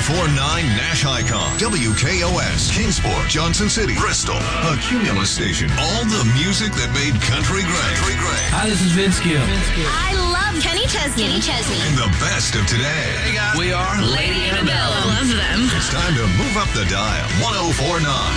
1049 Nash Icon, WKOS, Kingsport, Johnson City, Bristol, a Cumulus station. All the music that made country great. Hi, this is Vince Gill. I love Kenny Chesney. And the best of today. Hey guys, we are Lady Annabella. Love them. It's time to move up the dial. 1049